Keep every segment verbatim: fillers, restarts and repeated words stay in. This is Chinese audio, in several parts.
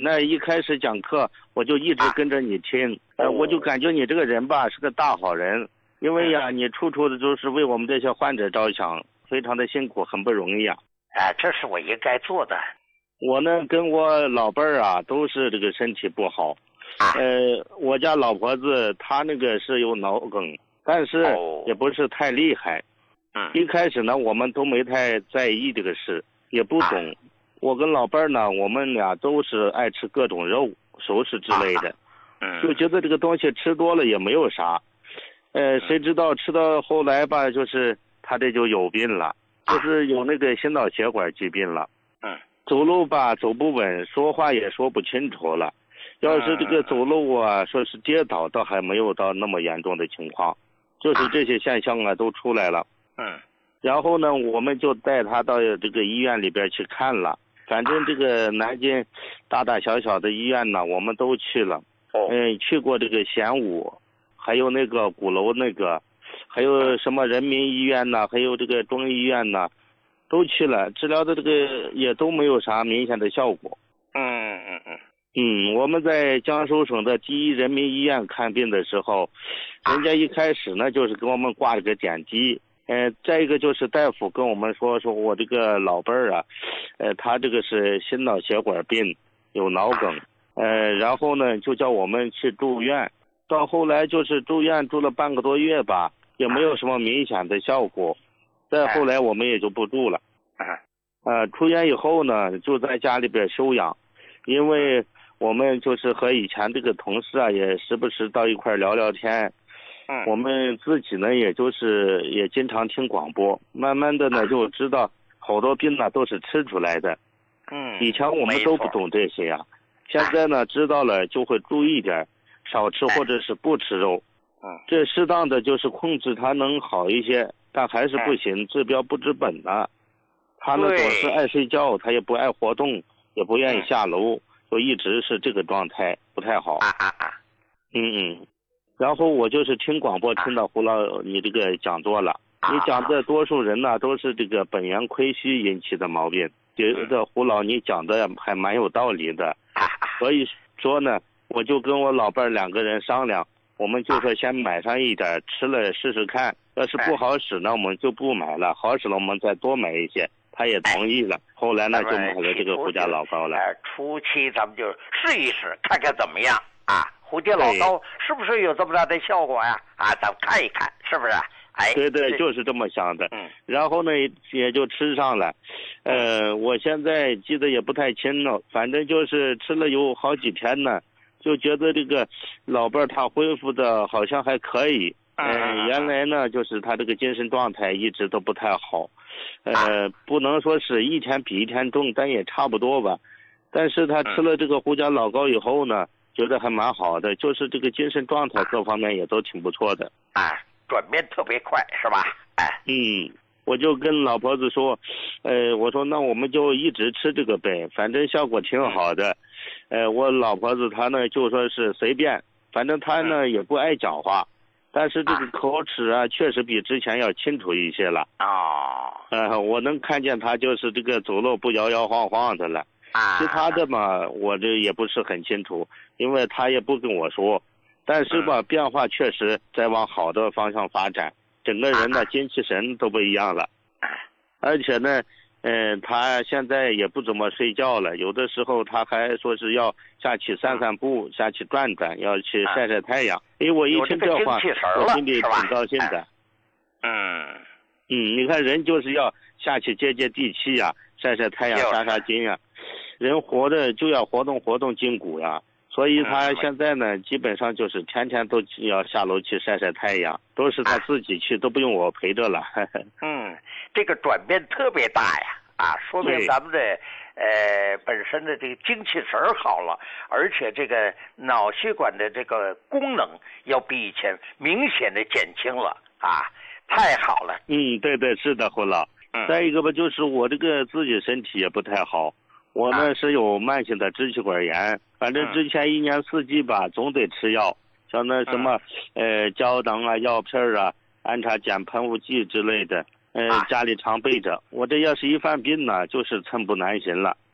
那一开始讲课我就一直跟着你听，呃，我就感觉你这个人吧是个大好人，因为呀，你处处的都是为我们这些患者着想，非常的辛苦，很不容易啊。 哎，这是我应该做的。 我呢跟我老伴儿啊都是这个身体不好，呃，我家老婆子她那个是有脑梗，但是也不是太厉害。 嗯， 一开始呢我们都没太在意这个事，也不懂。我跟老伴儿呢，我们俩都是爱吃各种肉、熟食之类的， 嗯， 就觉得这个东西吃多了也没有啥。呃，谁知道吃到后来吧，就是他这就有病了，就是有那个心脑血管疾病了。 嗯， 走路吧走不稳，说话也说不清楚了。要是这个走路啊，说是跌倒，倒还没有到那么严重的情况，就是这些现象啊都出来了。 嗯， 然后呢，我们就带他到这个医院里边去看了。反正这个南京大大小小的医院呢，我们都去了。嗯，去过这个贤武，还有那个鼓楼那个，还有什么人民医院呢，还有这个中医院呢，都去了，治疗的这个也都没有啥明显的效果。 嗯嗯嗯嗯，我们在江苏省的第一人民医院看病的时候，人家一开始呢就是给我们挂了个点滴。呃，再一个就是大夫跟我们说，说我这个老伴儿啊，呃，他这个是心脑血管病，有脑梗，呃，然后呢就叫我们去住院，到后来就是住院住了半个多月吧，也没有什么明显的效果，再后来我们也就不住了。呃，出院以后呢，就在家里边休养，因为我们就是和以前这个同事啊，也时不时到一块聊聊天。 嗯， 我们自己呢，也就是也经常听广播，慢慢的呢就知道好多病呢都是吃出来的。 嗯， 以前我们都不懂这些呀，现在呢知道了就会注意点，少吃或者是不吃肉。 嗯， 这适当的就是控制它能好一些，但还是不行，治标不治本的。他呢总是爱睡觉，他也不爱活动，也不愿意下楼，就一直是这个状态，不太好。 啊啊啊！ 嗯嗯。然后我就是听广播听到胡老你这个讲座了，你讲的多数人呢都是这个本源亏虚引起的毛病，觉得胡老你讲的还蛮有道理的，所以说呢，我就跟我老伴儿两个人商量，我们就说先买上一点吃了试试看，要是不好使呢我们就不买了，好使了我们再多买一些。他也同意了，后来呢就买了这个胡家老高了。 初期咱们就试一试，看看怎么样啊？胡家老高是不是有这么大的效果呀？啊，咱们看一看，是不是？哎， 对对，就是这么想的。 嗯， 然后呢，也就吃上了。呃，我现在记得也不太清了，反正就是吃了有好几天呢，就觉得这个老伴儿他恢复的好像还可以。嗯、呃，原来呢，就是他这个精神状态一直都不太好。呃，不能说是一天比一天重，但也差不多吧。但是他吃了这个胡家老高以后呢，觉得还蛮好的，就是这个精神状态各方面也都挺不错的。 哎，转变特别快，是吧？哎， 嗯，我就跟老婆子说，呃，我说那我们就一直吃这个呗，反正效果挺好的。呃，我老婆子她呢就说是随便，反正她呢也不爱讲话。但是这个口齿啊，确实比之前要清楚一些了。 哦， 呃，我能看见他就是这个走路不摇摇晃晃的了。 啊， 其他的嘛，我这也不是很清楚，因为他也不跟我说。但是吧，变化确实在往好的方向发展，整个人的精气神都不一样了。而且呢，嗯、呃，他现在也不怎么睡觉了，有的时候他还说是要下去散散步，下去转转，要去晒晒太阳。因为我一听这话，我心里挺高兴的。 嗯嗯，你看人就是要下去接接地气呀、啊，晒晒太阳，杀杀菌呀、啊。人活着就要活动活动筋骨呀、啊，所以他现在呢，基本上就是天天都要下楼去晒晒太阳，都是他自己去，都不用我陪着了。 嗯，这个转变特别大呀，啊，说明咱们的呃本身的这个精气神好了，而且这个脑血管的这个功能要比以前明显的减轻了啊，太好了。 嗯，对对，是的，胡老。 嗯。 再一个吧，就是我这个自己身体也不太好。我呢是有慢性的支气管炎，反正之前一年四季吧，总得吃药，像那什么呃胶囊啊、药片啊、安茶碱喷雾剂之类的，呃家里常备着。我这要是一犯病呢，就是寸步难行了。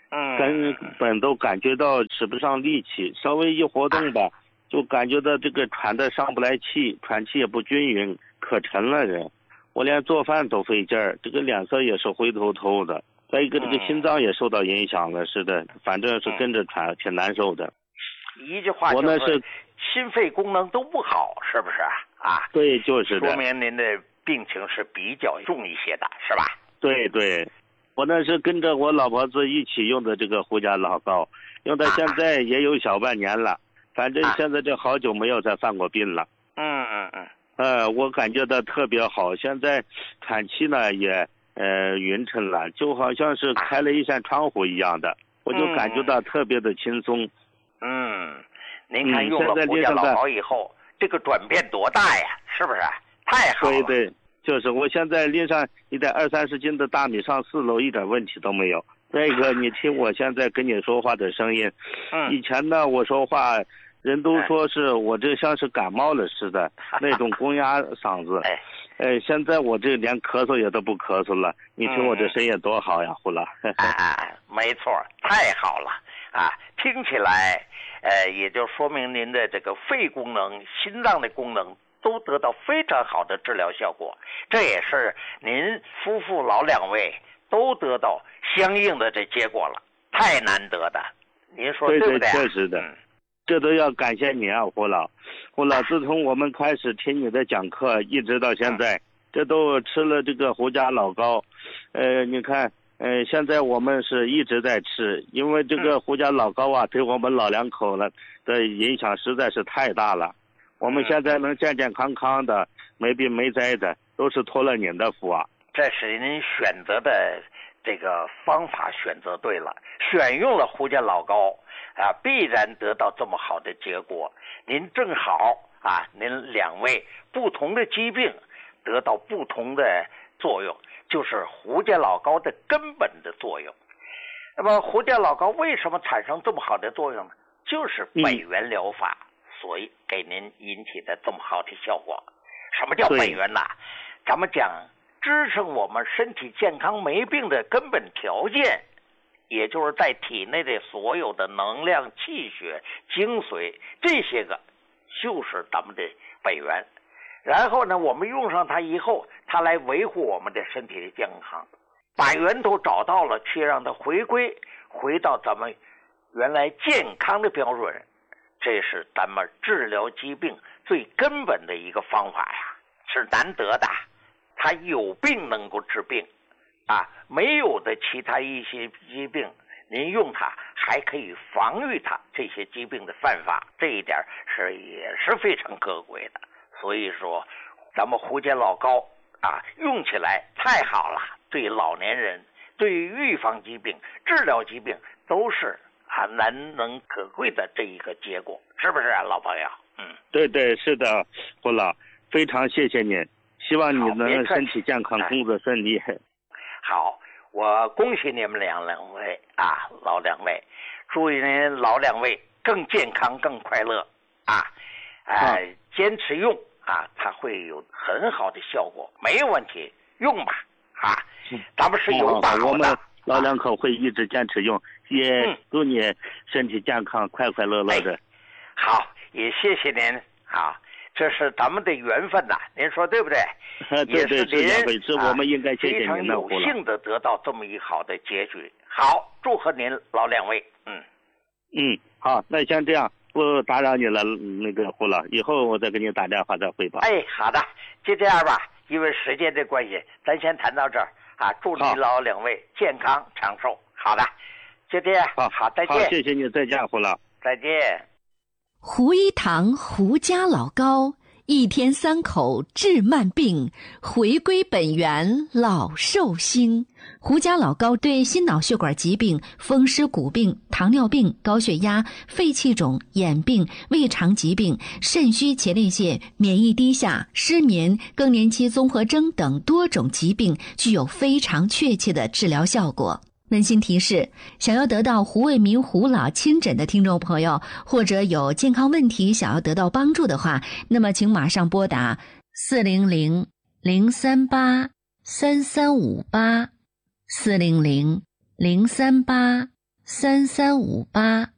嗯， 根本都感觉到使不上力气，稍微一活动吧，就感觉到这个喘的上不来气，喘气也不均匀，可沉了人。我连做饭都费劲儿，这个脸色也是灰头头的。再一个，这个心脏也受到影响了，是的，反正是跟着喘，挺难受的。 一句话就是，我那是心肺功能都不好，是不是啊？ 对，就是的。 说明您的病情是比较重一些的，是吧？ 对对，我那是跟着我老婆子一起用的这个胡家老膏，用到现在也有小半年了，反正现在这好久没有再犯过病了。 嗯嗯嗯。 呃，我感觉到特别好，现在喘气呢也呃匀称了，就好像是开了一扇窗户一样的，我就感觉到特别的轻松。 嗯，您看用了胡家老膏以后，这个转变多大呀？是不是？太好了。 对对，就是我现在拎上一袋二三十斤的大米上四楼一点问题都没有。再一个，你听我现在跟你说话的声音， 嗯， 以前呢我说话人都说是我这像是感冒了似的，那种公鸭嗓子。 哎， 呃，现在我这连咳嗽也都不咳嗽了，你听我这声音多好呀，胡老。 啊，没错，太好了啊！听起来，呃，也就说明您的这个肺功能、心脏的功能都得到非常好的治疗效果，这也是您夫妇老两位都得到相应的这结果了，太难得的。您说对不对？ 对对，确实的。嗯，这都要感谢你啊，胡老。胡老，自从我们开始听你的讲课，一直到现在，这都吃了这个胡家老膏。呃，你看，呃，现在我们是一直在吃，因为这个胡家老膏啊，对我们老两口了的影响实在是太大了。我们现在能健健康康的，没病没灾的，都是托了您的福啊。 这是您选择的这个方法选择对了，选用了胡家老膏啊，必然得到这么好的结果。您正好啊，您两位不同的疾病得到不同的作用，就是胡家老膏的根本的作用。那么胡家老膏为什么产生这么好的作用呢？就是本源疗法所以给您引起的这么好的效果。什么叫本源呢？咱们讲支撑我们身体健康没病的根本条件，也就是在体内的所有的能量、气血、精髓，这些个就是咱们的本源。然后呢，我们用上它以后，它来维护我们的身体的健康，把源头找到了，去让它回归，回到咱们原来健康的标准。这是咱们治疗疾病最根本的一个方法呀，是难得的。它有病能够治病啊，没有的其他一些疾病，您用它还可以防御它这些疾病的犯法，这一点是也是非常可贵的。所以说，咱们胡家老膏啊，用起来太好了，对老年人、对预防疾病、治疗疾病都是啊难能可贵的这一个结果，是不是啊，老朋友？嗯， 对对，是的，胡老，非常谢谢您。希望你能身体健康，工作顺利。 好，我恭喜你们两两位啊，老两位，祝您老两位更健康、更快乐啊！呃，坚持用啊，它会有很好的效果，没有问题，用吧啊！咱们是有把握的。 我们老两口会一直坚持用，也祝你身体健康、快快乐乐的。 哎、好，也谢谢您啊。这是咱们的缘分呐、啊，您说对不对？ 对对，是两回事，我们应该谢谢您。 非常有幸的得到这么一好的结局。好，祝贺您老两位。嗯嗯，好，那像这样不打扰你了，那个胡老，以后我再给你打电话再汇报。 哎，好的，就这样吧，因为时间的关系，咱先谈到这儿啊。祝你老两位健康长寿。好的，就这样。 好， 好，再见。 好，谢谢你，再见，胡老。 再见。 胡一堂胡家老膏，一天三口治慢病，回归本源老寿星。胡家老膏对心脑血管疾病、风湿骨病、糖尿病、高血压、肺气肿、眼病、胃肠疾病、肾虚前列腺、免疫低下、失眠、更年期综合征等多种疾病具有非常确切的治疗效果。温馨提示，想要得到胡卫民胡老亲诊的听众朋友，或者有健康问题想要得到帮助的话，那么请马上拨打四零零零三八三三五八 四零零零三八三三五八。